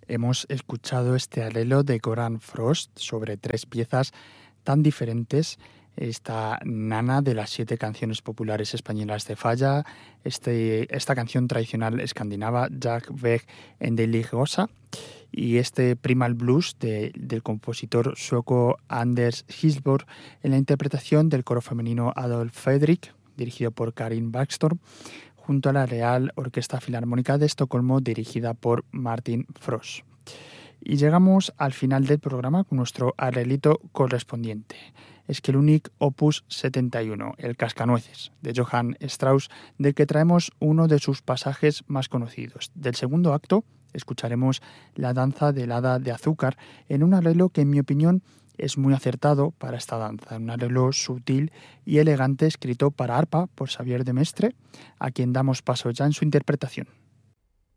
Hemos escuchado este arreglo de Göran Frost sobre 3 piezas tan diferentes. Esta nana de las 7 canciones populares españolas de Falla, esta canción tradicional escandinava, Jag Weg en de Ligosa, y este Primal Blues del compositor sueco Anders Hillborg en la interpretación del coro femenino Adolf Fredrik, dirigido por Karin Backstrom, junto a la Real Orquesta Filarmónica de Estocolmo, dirigida por Martin Frost. Y llegamos al final del programa con nuestro arreglito correspondiente. Skelunnik Opus 71, El Cascanueces, de Johann Strauss, del que traemos uno de sus pasajes más conocidos. Del segundo acto escucharemos la danza del hada de azúcar en un arreglo que, en mi opinión, es muy acertado para esta danza. Un arreglo sutil y elegante escrito para arpa por Xavier de Mestre, a quien damos paso ya en su interpretación.